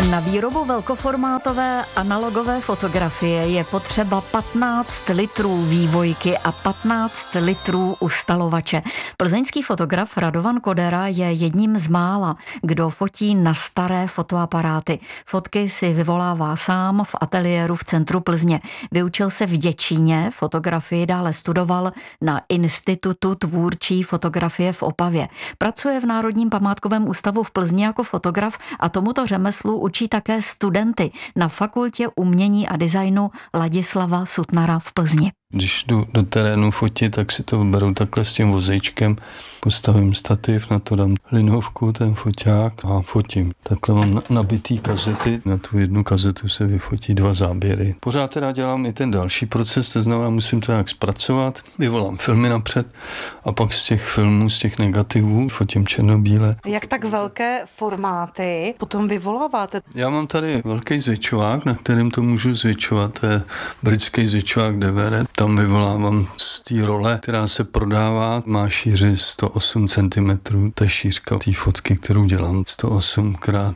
Na výrobu velkoformátové analogové fotografie je potřeba 15 litrů vývojky a 15 litrů ustalovače. Plzeňský fotograf Radovan Kodera je jedním z mála, kdo fotí na staré fotoaparáty. Fotky si vyvolává sám v ateliéru v centru Plzně. Vyučil se v Děčíně, fotografii dále studoval na Institutu tvůrčí fotografie v Opavě. Pracuje v Národním památkovém ústavu v Plzni jako fotograf a tomuto řemeslu učí také studenty na Fakultě umění a designu Ladislava Sutnara v Plzni. Když jdu do terénu fotit, tak si to beru takhle s tím vozejčkem, postavím stativ, na to dám linovku, ten foťák a fotím. Takhle mám nabitý kazety, na tu jednu kazetu se vyfotí 2 záběry. Pořád teda dělám i ten další proces, to znamená, musím to nějak zpracovat, vyvolám filmy napřed a pak z těch filmů, z těch negativů fotím černobíle. Jak tak velké formáty potom vyvoláváte? Já mám tady velký zvětšovák, na kterém to můžu zvětšovat, to je britský zvětšovák DVR. Tam vyvolávám z té role, která se prodává, má šíři 108 cm, to je šířka té fotky, kterou dělám, 108 x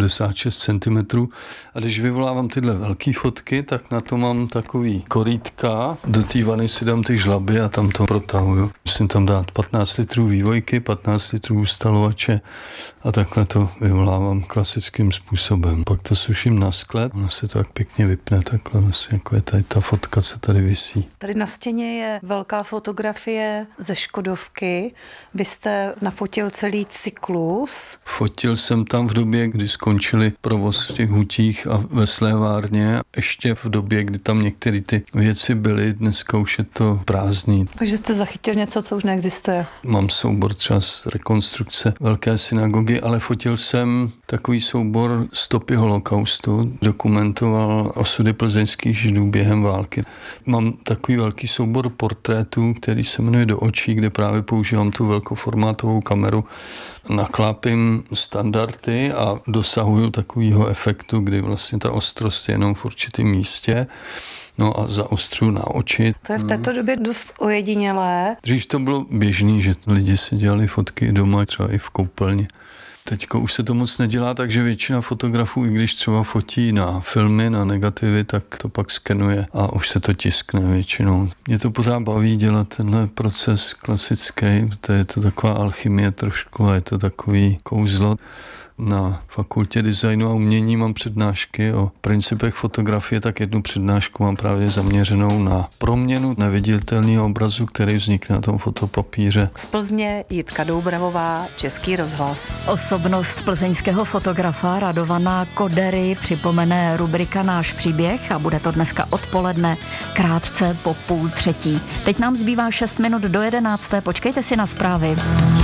86 cm. A když vyvolávám tyhle velké fotky, tak na to mám takový korítka, do té vany si dám ty žlaby a tam to protahuju. Musím tam dát 15 litrů vývojky, 15 litrů ustalovače a takhle to vyvolávám klasickým způsobem. Pak to suším na sklep, ono se to tak pěkně vypne, takhle vlastně jako je tady ta fotka, co tady visí. Tady na stěně je velká fotografie ze Škodovky. Vy jste nafotil celý cyklus. Fotil jsem tam v době, kdy skončili provoz v těch hutích a ve slévárně. Ještě v době, kdy tam některé ty věci byly, dneska už je to prázdný. Takže jste zachytil něco, co už neexistuje. Mám soubor třeba z rekonstrukce velké synagogy, ale fotil jsem takový soubor stopy holokaustu. Dokumentoval osudy plzeňských židů během války. Mám takový velký soubor portrétů, který se jmenuje Do očí, kde právě používám tu velkoformátovou kameru. Naklápím standardy a dosahuju takového efektu, kdy vlastně ta ostrost je jenom v určitém místě. No a zaostřuju na oči. To je v této době dost ojedinělé. Dřív to bylo běžný, že lidi si dělali fotky doma, třeba i v koupelně. Teďko už se to moc nedělá, takže většina fotografů, i když třeba fotí na filmy, na negativy, tak to pak skenuje a už se to tiskne většinou. Mě to pořád baví dělat tenhle proces klasický, protože je to taková alchymie trošku a je to takový kouzlo. Na Fakultě designu a umění mám přednášky o principech fotografie, tak jednu přednášku mám právě zaměřenou na proměnu neviditelného obrazu, který vznikne na tom fotopapíře. Z Plzně Jitka Doubravová, Český rozhlas. Osobnost plzeňského fotografa Radovana Kodery připomene rubrika Náš příběh a bude to dneska odpoledne krátce po 2:30. Teď nám zbývá 6 minut do 11. Počkejte si na zprávy.